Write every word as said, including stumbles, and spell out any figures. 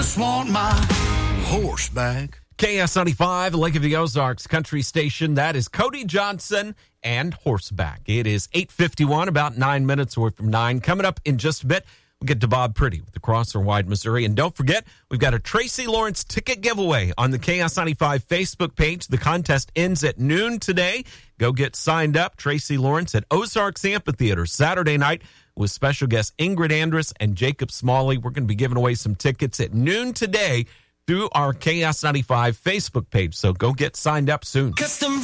Just want my horse back. K S ninety-five, Lake of the Ozarks Country Station. That is Cody Johnson and Horseback. It is eight fifty-one, about nine minutes away from nine. Coming up in just a bit, we'll get to Bob Pretty with the Crosser Wide Missouri. And don't forget, we've got a Tracy Lawrence ticket giveaway on the K S ninety-five Facebook page. The contest ends at noon today. Go get signed up. Tracy Lawrence at Ozarks Amphitheater Saturday night with special guests Ingrid Andress and Jacob Smalley. We're going to be giving away some tickets at noon today through our K S ninety-five Facebook page. So go get signed up soon. Custom